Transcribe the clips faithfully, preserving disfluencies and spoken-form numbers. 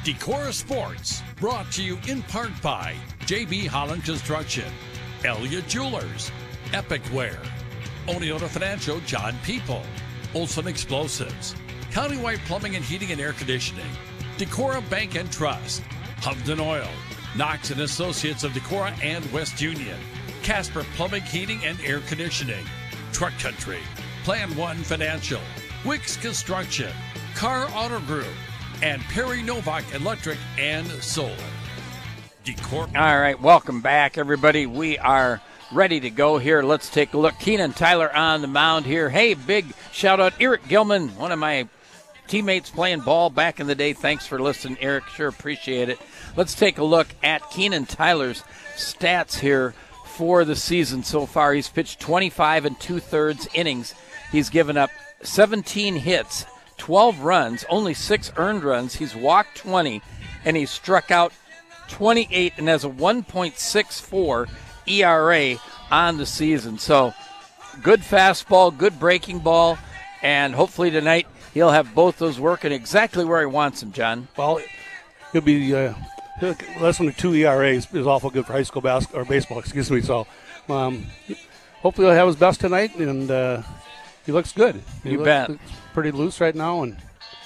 Decorah Sports, brought to you in part by J B Holland Construction, Elliott Jewelers, Epic Wear, Oneota Financial, John People, Olson Explosives, Countywide Plumbing and Heating and Air Conditioning, Decorah Bank and Trust, Hubden Oil, Knox and Associates of Decorah and West Union, Casper Plumbing, Heating and Air Conditioning, Truck Country, Plan One Financial, Wicks Construction, Car Auto Group, and Perry Novak Electric and Solar. Decorah. All right, welcome back, everybody. We are ready to go here. Let's take a look. Keenan Tyler on the mound here. Hey, big shout out, Eric Gilman, one of my teammates playing ball back in the day. Thanks for listening, Eric. Sure appreciate it. Let's take a look at Keenan Tyler's stats here for the season so far. He's pitched twenty-five and two-thirds innings. He's given up seventeen hits, twelve runs, only six earned runs. He's walked twenty, and he's struck out twenty-eight and has a one point six four E R A on the season. So good fastball, good breaking ball, and hopefully tonight he'll have both those working exactly where he wants them, John. Well, he'll be uh, less than two E R As is awful good for high school basketball or baseball, excuse me. So um, hopefully he'll have his best tonight, and uh, he looks good. He You looks, bet. looks pretty loose right now. And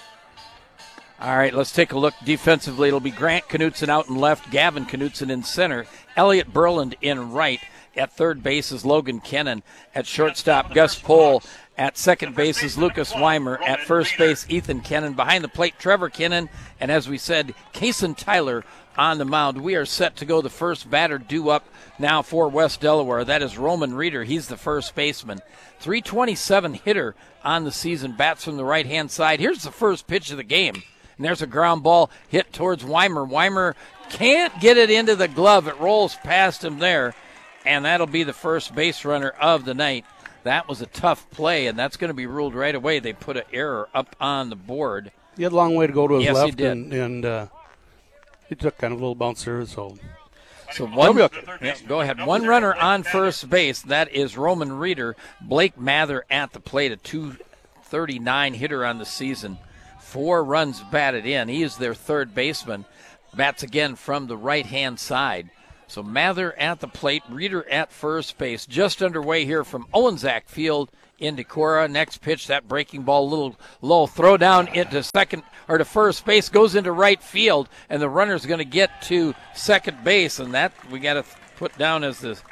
All right, let's take a look defensively. It'll be Grant Knutson out in left, Gavin Knutson in center, Elliot Berland in right. At third base is Logan Kennan. At shortstop, Gus Pohl. At second base is Lucas Weimer. At first base, Ethan Kennan. Behind the plate, Trevor Kennan. And as we said, Kason Tyler on the mound. We are set to go the first batter due up now for West Delaware. That is Roman Reeder. He's the first baseman. three twenty-seven hitter on the season. Bats from the right-hand side. Here's the first pitch of the game. And there's a ground ball hit towards Weimer. Weimer can't get it into the glove. It rolls past him there. And that'll be the first base runner of the night. That was a tough play, and that's going to be ruled right away. They put an error up on the board. he had a long way to go to his Yes, he left, did. and, and uh, he took kind of a little bouncer. So So one, He'll be okay. yeah, go ahead. One runner on first base. That is Roman Reeder. Blake Mather at the plate, a two thirty-nine hitter on the season. Four runs batted in. He is their third baseman. Bats again from the right-hand side. So Mather at the plate, Reeder at first base. Just underway here from Owensack Field in Decorah. Next pitch, that breaking ball, a little low. Throw down into second or to first base, goes into right field, and the runner's going to get to second base, and that we got to put down as the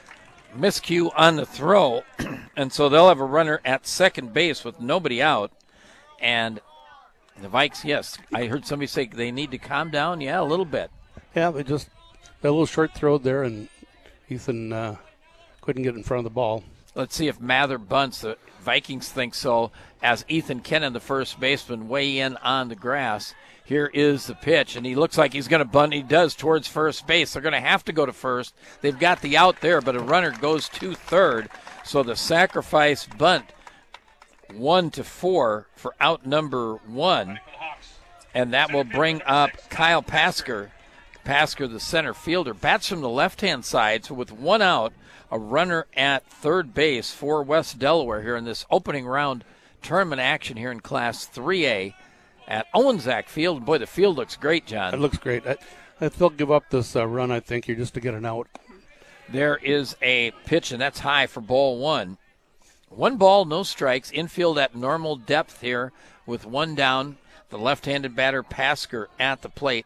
miscue on the throw. And so they'll have a runner at second base with nobody out. And the Vikes, yes, I heard somebody say they need to calm down. Yeah, a little bit. yeah, they just a little short throw there, and Ethan uh, couldn't get in front of the ball. Let's see if Mather bunts. The Vikings think so, as Ethan Kennan, the first baseman, weigh in on the grass. Here is the pitch, and he looks like he's going to bunt. He does towards first base. They're going to have to go to first. They've got the out there, but a runner goes to third. So the sacrifice bunt, one to four for out number one, and that will bring up Kyle Pasker. Pasker, the center fielder, bats from the left-hand side. So with one out, a runner at third base for West Delaware here in this opening round tournament action here in Class three A at Owensack Field. Boy, the field looks great, John. It looks great. I, I they'll give up this uh, run, I think, here just to get an out. There is a pitch, and that's high for ball one. One ball, no strikes. Infield at normal depth here with one down. The left-handed batter, Pasker, at the plate.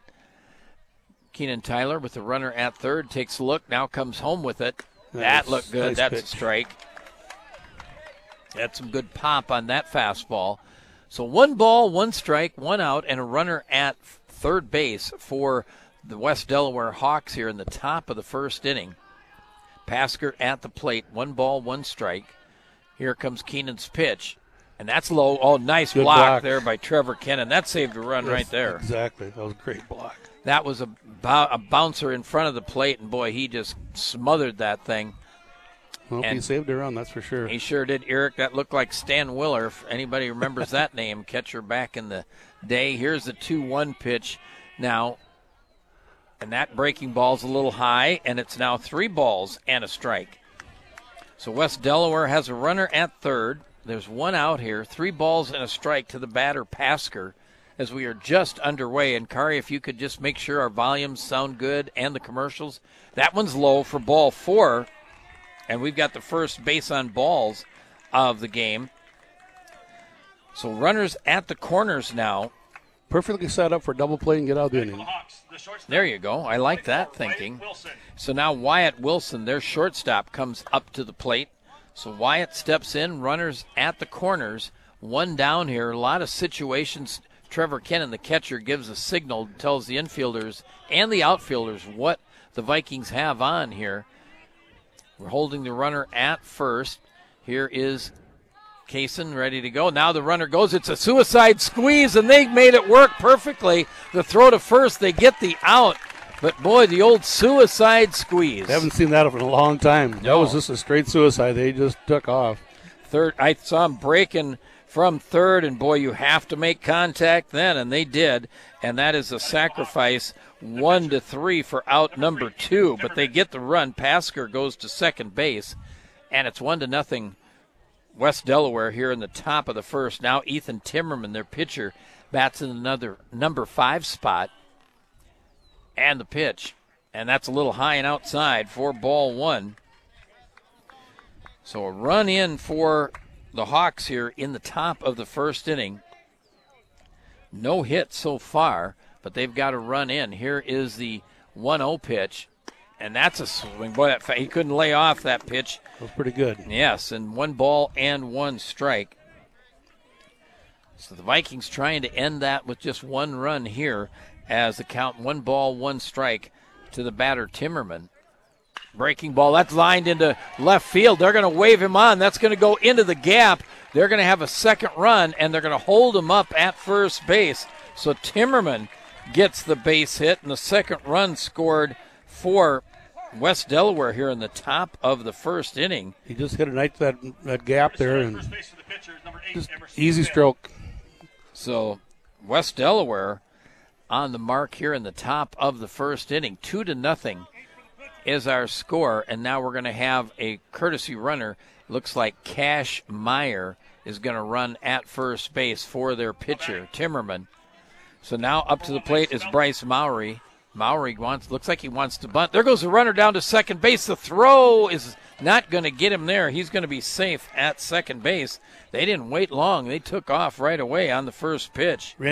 Keenan Tyler with the runner at third takes a look, now comes home with it. That Nice. looked good. Nice That's pitch. a strike. That's some good pop on that fastball. So one ball, one strike, one out, and a runner at third base for the West Delaware Hawks here in the top of the first inning. Pasker at the plate, one ball, one strike. Here comes Keenan's pitch, and that's low. Oh, nice Good block, block. there by Trevor Kennan. That saved a run right there. Exactly. That was a great block. That was a, bou- a bouncer in front of the plate, and boy, he just smothered that thing. Well, he And- saved a run, that's for sure. He sure did, Eric. That looked like Stan Willer. If anybody remembers that name, catcher back in the day. Here's the two one pitch now. And that breaking ball's a little high, and it's now three balls and a strike. So West Delaware has a runner at third. There's one out here, three balls and a strike to the batter, Pasker. as we are just underway. And, Kari, if you could just make sure our volumes sound good and the commercials. That one's low for ball four, and we've got the first base on balls of the game. So runners at the corners now. Perfectly set up for double play and get out of the inning. There you go. I like that thinking. So now Wyatt Wilson, their shortstop, comes up to the plate. So Wyatt steps in, runners at the corners, one down here. A lot of situations. Trevor Kennan, the catcher, gives a signal, tells the infielders and the outfielders what the Vikings have on here. We're holding the runner at first. Here is Kaysen ready to go. Now the runner goes. It's a suicide squeeze, and they made it work perfectly. The throw to first, they get the out. But, boy, the old suicide squeeze. I haven't seen that in a long time. No. That was just a straight suicide. They just took off. Third, I saw him breaking from third, and, boy, you have to make contact then, and they did. And that is a sacrifice, one to three for out number two. But they get the run. Pasker goes to second base, and it's one to nothing. West Delaware here in the top of the first. Now Ethan Timmerman, their pitcher, bats in another number five spot. And the pitch. And that's a little high and outside for ball one. So a run in for the Hawks here in the top of the first inning. No hit so far, but they've got a run in. Here is the one oh pitch. And that's a swing. Boy, that, he couldn't lay off that pitch. That was pretty good. Yes, and one ball and one strike. So the Vikings trying to end that with just one run here as the count one ball, one strike to the batter Timmerman. Breaking ball, that's lined into left field. They're going to wave him on. That's going to go into the gap. They're going to have a second run, and they're going to hold him up at first base. So Timmerman gets the base hit, and the second run scored for West Delaware here in the top of the first inning. He just hit a night that that gap there, and just easy stroke. So West Delaware on the mark here in the top of the first inning. Two to nothing is our score, and now we're going to have a courtesy runner. Looks like Cash Meyer is going to run at first base for their pitcher, Timmerman. So now up to the plate is Bryce Mowry. Mowry wants, looks like he wants to bunt. There goes the runner down to second base. The throw is not going to get him there. He's going to be safe at second base. They didn't wait long. They took off right away on the first pitch.